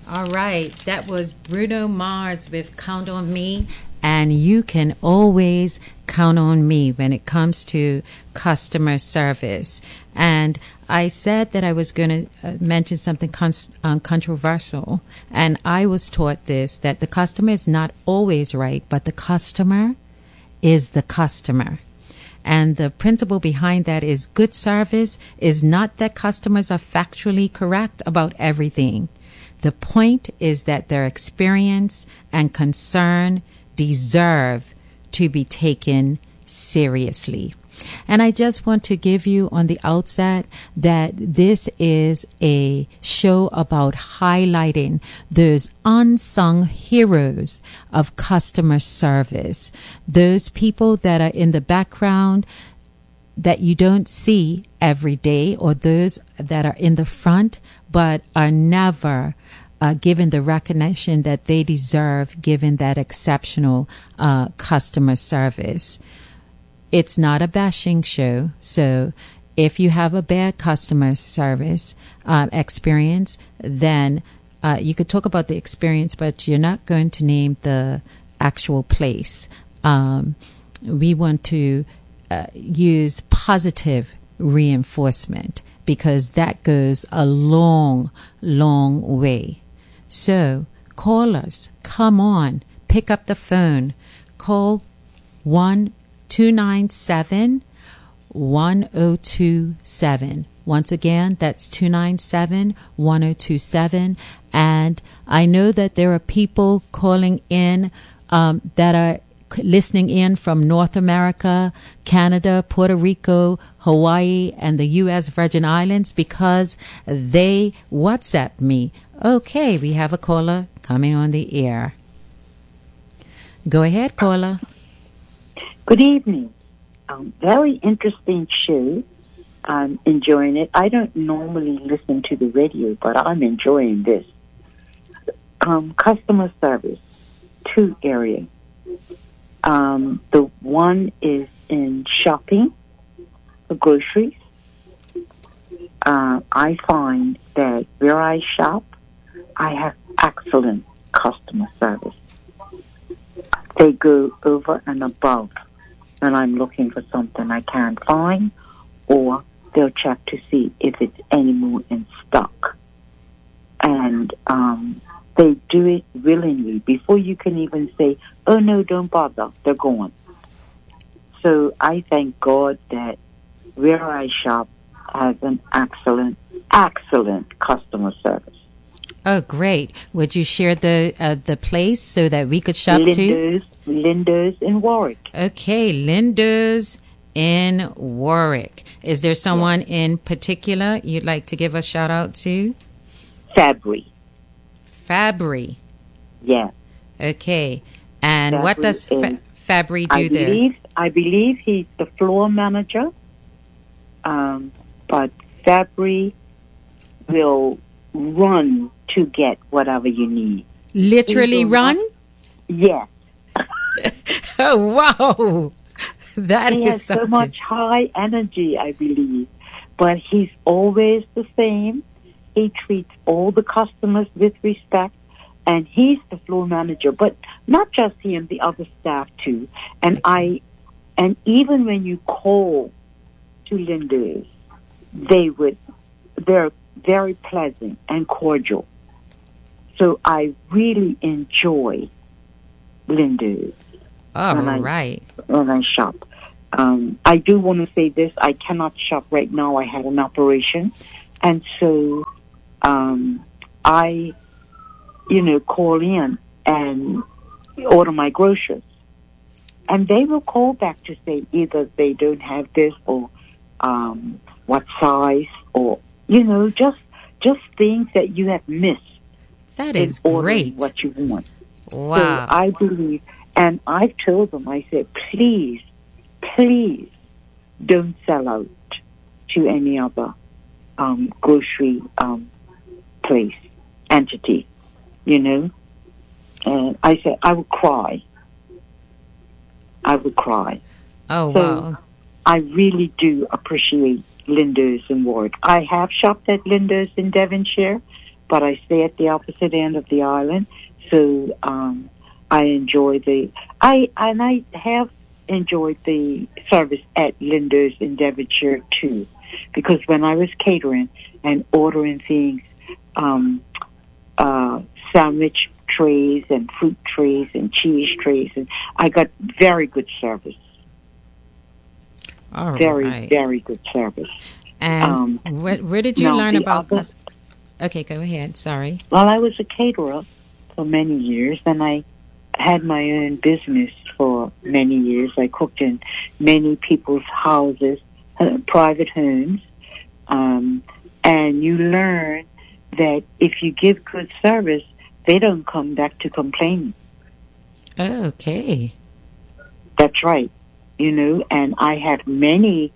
All right, that was Bruno Mars with Count on Me. And you can always count on me when it comes to customer service. And I said that I was going to mention something controversial. And I was taught this, that the customer is not always right, but the customer is the customer. And the principle behind that is good service is not that customers are factually correct about everything. The point is that their experience and concern deserve to be taken seriously. And I just want to give you on the outset that this is a show about highlighting those unsung heroes of customer service, those people that are in the background that you don't see every day, or those that are in the front but are never given the recognition that they deserve given that exceptional customer service. It's not a bashing show, so if you have a bad customer service experience, then you could talk about the experience, but you're not going to name the actual place. We want to use positive reinforcement because that goes a long, long way. So, callers, come on, pick up the phone. Call 1-297-1027. Once again, that's 297-1027. And I know that there are people calling in that are listening in from North America, Canada, Puerto Rico, Hawaii, and the U.S. Virgin Islands because they WhatsApp me. Okay, we have a caller coming on the air. Go ahead, caller. Good evening. Very interesting show. I'm enjoying it. I don't normally listen to the radio, but I'm enjoying this. Customer service, 2 areas. The one is in shopping, the groceries. I find that where I shop, I have excellent customer service. They go over and above when I'm looking for something I can't find, or they'll check to see if it's any more in stock. And they do it willingly. Before you can even say, oh, no, don't bother, they're gone. So I thank God that where I shop has an excellent, excellent customer service. Oh, great. Would you share the place so that we could shop too? Linda's in Warwick. Okay, Linda's in Warwick. Is there someone in particular you'd like to give a shout out to? Fabry. Yeah. Okay. And Fabry, what does Fabry do there? I believe he's the floor manager. But Fabry will run to get whatever you need. Literally run? Yes. Oh, wow. That he is has so much high energy, I believe. But he's always the same. He treats all the customers with respect. And he's the floor manager. But not just him, the other staff too. And even when you call to Linda's, they're very pleasant and cordial. So I really enjoy Linda's. All right. When I shop. I do want to say this. I cannot shop right now. I had an operation. And so I, call in and order my groceries. And they will call back to say either they don't have this or what size or, just things that you have missed. That is great. What you want. Wow. So I believe, and I've told them, I said, please don't sell out to any other grocery place, entity, And I said, I would cry. Oh, so wow. I really do appreciate Linda's in Warwick. I have shopped at Linda's in Devonshire, but I stay at the opposite end of the island, so I enjoy I have enjoyed the service at Linda's in Devonshire too, because when I was catering and ordering things, sandwich trays and fruit trays and cheese trays, and I got very good service. All very, right. very good service. And where did you learn about? Okay, go ahead. Sorry. Well, I was a caterer for many years, and I had my own business for many years. I cooked in many people's houses, private homes, and you learn that if you give good service, they don't come back to complain. Okay. That's right. You know, and I had many,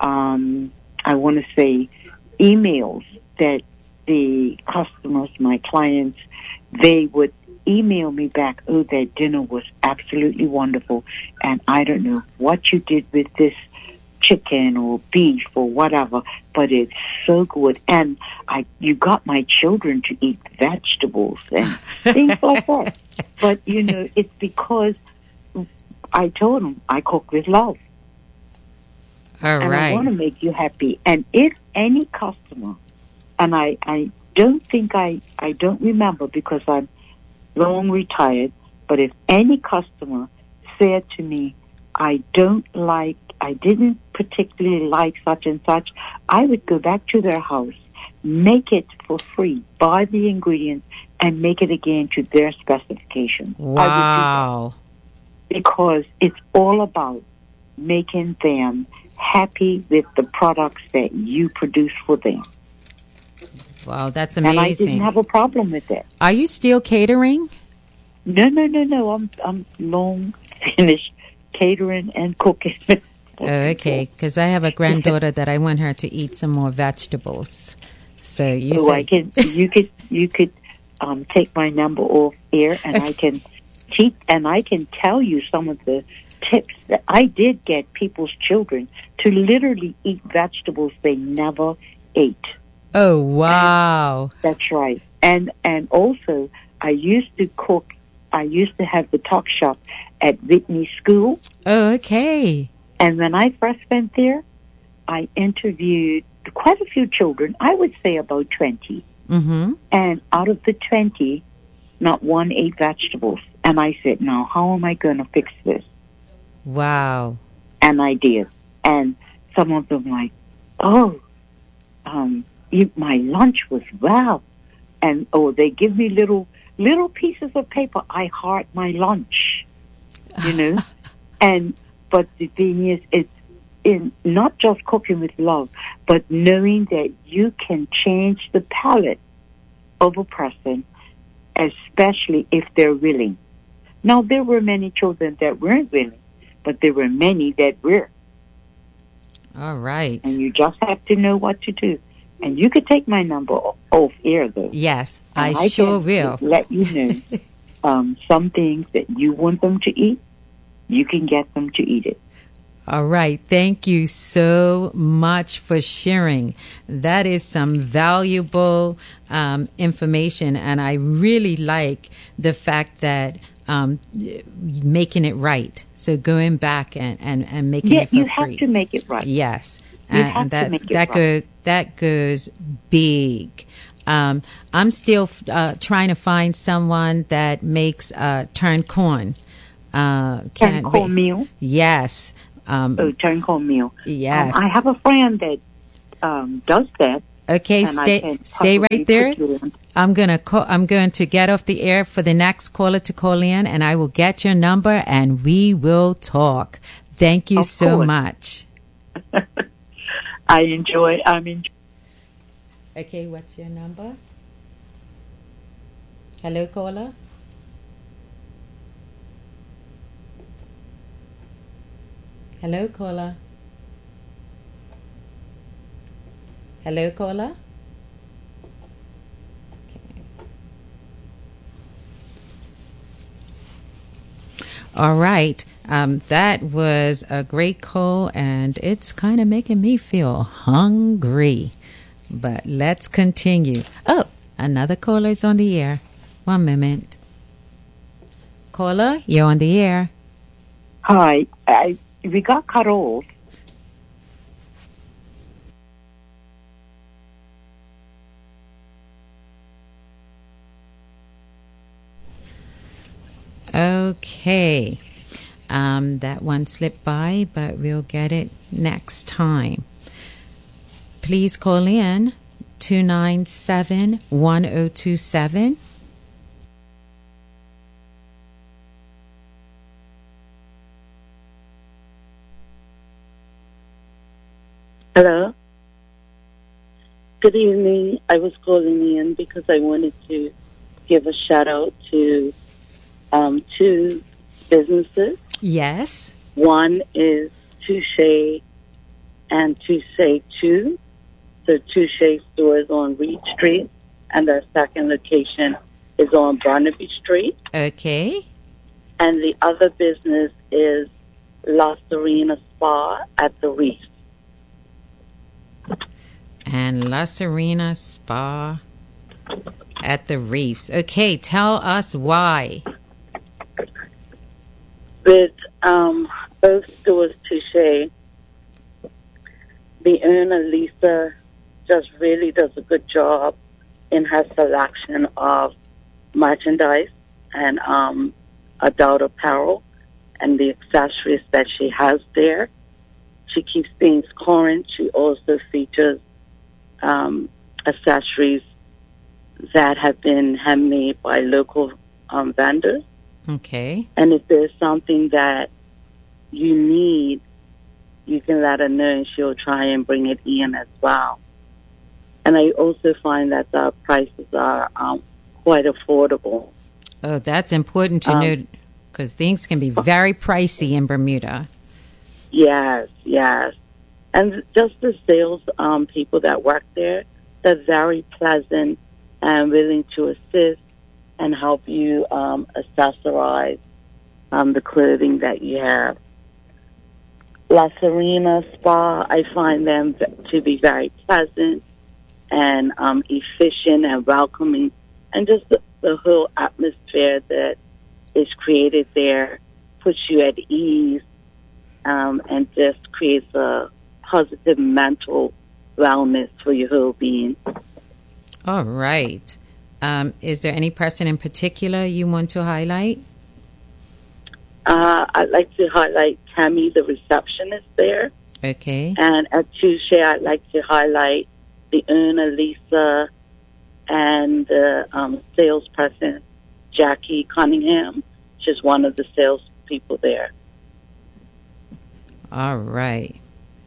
I want to say, emails that the customers, my clients, they would email me back, oh, that dinner was absolutely wonderful, and I don't know what you did with this chicken or beef or whatever, but it's so good. And you got my children to eat vegetables and things like that. But, you know, it's because I told them I cook with love. All and right. I want to make you happy. And if any customer, and I don't think I don't remember because I'm long retired, but if any customer said to me, I didn't particularly like such and such, I would go back to their house, make it for free, buy the ingredients, and make it again to their specifications. Wow. Because it's all about making them happy with the products that you produce for them. Wow, that's amazing. And I didn't have a problem with that. Are you still catering? No. I'm long finished catering and cooking. Okay, because I have a granddaughter that I want her to eat some more vegetables. So you you could take my number off air, and I can teach, and I can tell you some of the tips that I did get people's children to literally eat vegetables they never ate. Oh, wow. That's right. And also, I used to cook. I used to have the talk shop at Whitney School. Oh, okay. And when I first went there, I interviewed quite a few children. I would say about 20. Mm-hmm. And out of the 20, not one ate vegetables. And I said, now, how am I going to fix this? Wow. And I did. And some of them like, oh, my lunch was wow. And, they give me little pieces of paper. I heart my lunch, you know. But the thing is, it's in not just cooking with love, but knowing that you can change the palate of a person, especially if they're willing. Now, there were many children that weren't willing, but there were many that were. All right. And you just have to know what to do. And you could take my number off air, though. Yes, I sure will. Let you know some things that you want them to eat, you can get them to eat it. All right. Thank you so much for sharing. That is some valuable information. And I really like the fact that making it right. So going back and making it for free. You have to make it right. Yes. And that goes big. I'm still trying to find someone that makes turned corn. Turned corn meal? Yes. Turned corn meal. Yes. I have a friend that does that. Okay, stay right there. I'm going to get off the air for the next caller to call in, and I will get your number and we will talk. Thank you so much. I'm enjoying. Okay, what's your number? Hello, caller. Hello, caller. Hello, caller. Okay. All right. That was a great call, and it's kind of making me feel hungry. But let's continue. Oh, Another caller is on the air. One moment. Caller, you're on the air. Hi. We got cut off. Okay. That one slipped by, but we'll get it next time. Please call in 297-1027. Hello. Good evening. I was calling in because I wanted to give a shout out to two businesses. Yes. One is Touche and Touche 2. The Touche store is on Reed Street, and their second location is on Barnaby Street. Okay. And the other business is La Serena Spa at the Reef. And La Serena Spa at the Reefs. Okay, tell us why. With both stores, Touche, the owner, Lisa, just really does a good job in her selection of merchandise and adult apparel and the accessories that she has there. She keeps things current. She also features accessories that have been handmade by local vendors. Okay. And if there's something that you need, you can let her know and she'll try and bring it in as well. And I also find that the prices are quite affordable. Oh, that's important to note because things can be very pricey in Bermuda. Yes, yes. And just the sales people that work there, they're very pleasant and willing to assist and help you accessorize the clothing that you have. La Serena Spa, I find them to be very pleasant and efficient and welcoming, and just the whole atmosphere that is created there puts you at ease and just creates a positive mental wellness for your whole being. All right. Is there any person in particular you want to highlight? I'd like to highlight Tammy, the receptionist there. Okay. And at Touche, I'd like to highlight the owner, Lisa, and the salesperson, Jackie Cunningham. She's one of the salespeople there. All right.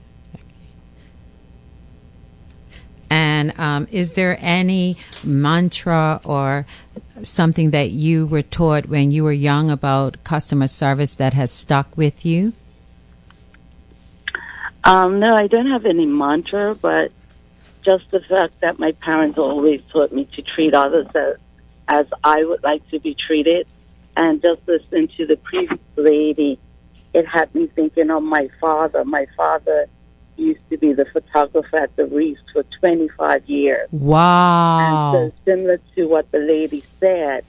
And is there any mantra or something that you were taught when you were young about customer service that has stuck with you? No, I don't have any mantra, but just the fact that my parents always taught me to treat others as I would like to be treated. And just listen to the previous lady, it had me thinking of my father. My father used to be the photographer at the Reefs for 25 years. Wow. And so similar to what the lady said,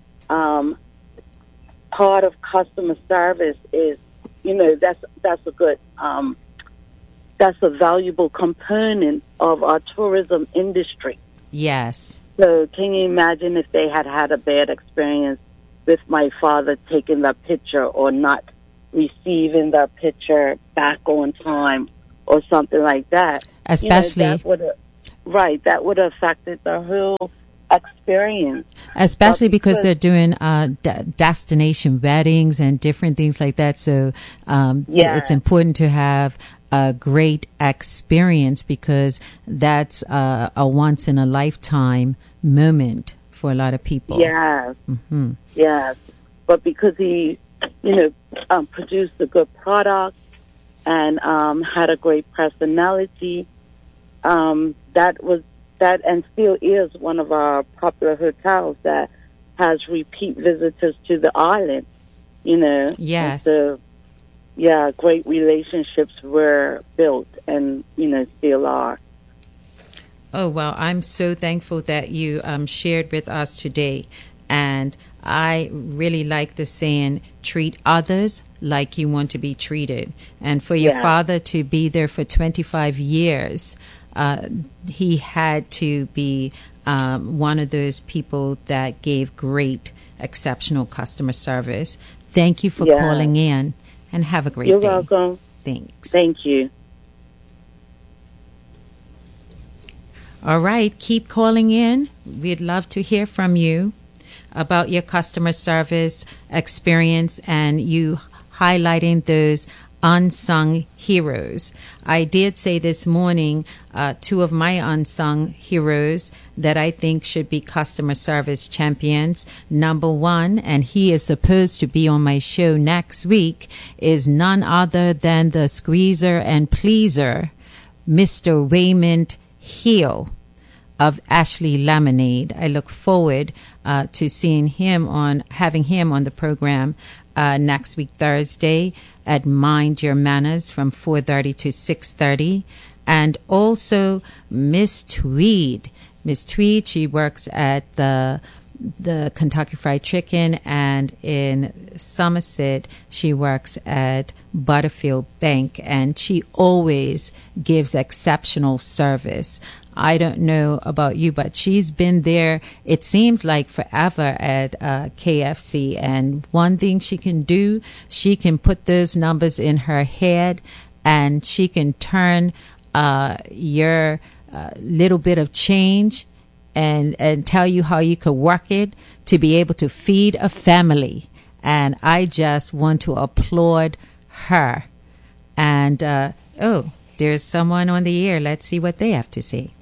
part of customer service is, that's a good, that's a valuable component of our tourism industry. Yes. So can you imagine if they had had a bad experience with my father taking the picture or not receiving the picture back on time or something like that? Especially, that would have affected the whole experience. Especially because they're doing destination weddings and different things like that. So it's important to have a great experience because that's a once in a lifetime moment for a lot of people. Yes. Mm-hmm. Yes. But because he, produced a good product and had a great personality, that and still is one of our popular hotels that has repeat visitors to the island, Yes. And so, great relationships were built and, still are. Oh, well, I'm so thankful that you shared with us today. And I really like the saying, treat others like you want to be treated. And for your father to be there for 25 years, he had to be one of those people that gave great, exceptional customer service. Thank you for calling in, and have a great day. You're welcome. Thanks. Thank you. All right, keep calling in. We'd love to hear from you about your customer service experience and you highlighting those unsung heroes. I did say this morning, two of my unsung heroes that I think should be customer service champions. Number one, and he is supposed to be on my show next week, is none other than the squeezer and pleaser, Mr. Raymond Hill of Ashley Lemonade. I look forward to seeing him having him on the program next week, Thursday, at Mind Your Manners from 4:30 to 6:30. And also Miss Tweed. Miss Tweed, she works at the Kentucky Fried Chicken, and in Somerset she works at Butterfield Bank, and she always gives exceptional service. I don't know about you, but she's been there, it seems like forever, at KFC. And one thing she can do, she can put those numbers in her head, and she can turn your little bit of change and tell you how you could work it to be able to feed a family. And I just want to applaud her. And, there's someone on the air. Let's see what they have to say.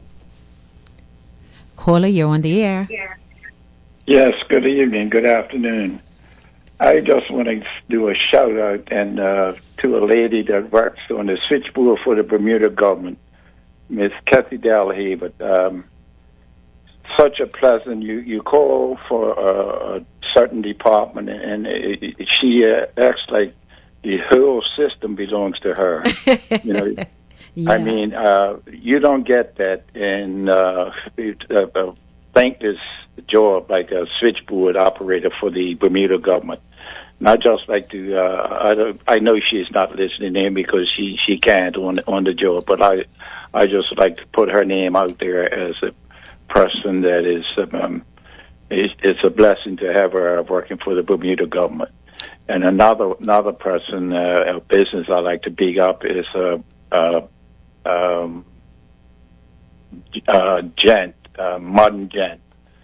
Caller, you're on the air. Yes, good evening, good afternoon. I just want to do a shout out and to a lady that works on the switchboard for the Bermuda government, Miss Kathy Delhay. But such a pleasant, you call for a certain department and she acts like the whole system belongs to her. You know. Yeah. I mean, you don't get that in a thankless job like a switchboard operator for the Bermuda government. And I just like to, I know she's not listening in because she can't on the job, but I just like to put her name out there as a person that is, it's a blessing to have her working for the Bermuda government. And another person, a business I like to big up is Modern Gent.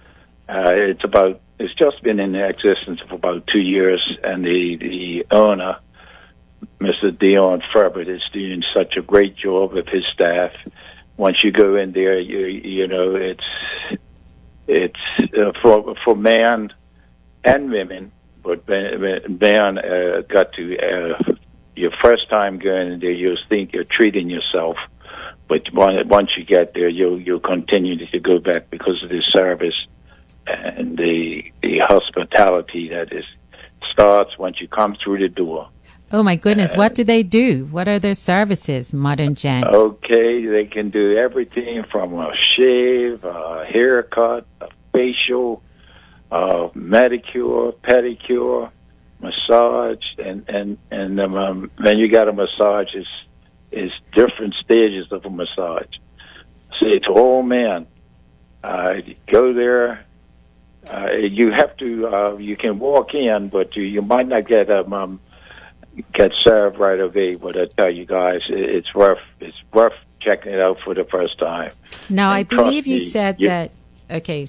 It's just been in existence for about 2 years, and the owner, Mr. Dion Ferbert, is doing such a great job with his staff. Once you go in there, you know it's for men and women, but man got to. Your first time going in there, you'll think you're treating yourself, but once you get there, you'll continue to go back because of the service and the hospitality that starts once you come through the door. Oh my goodness! What do they do? What are their services, Modern Gent? Okay, they can do everything from a shave, a haircut, a facial, manicure, pedicure, massage, and then you got a massage is different stages of a massage. So it's all man. Go there. You have to. You can walk in, but you might not get served right away. But I tell you guys, it's worth checking it out for the first time. Now, I believe you said that. Okay,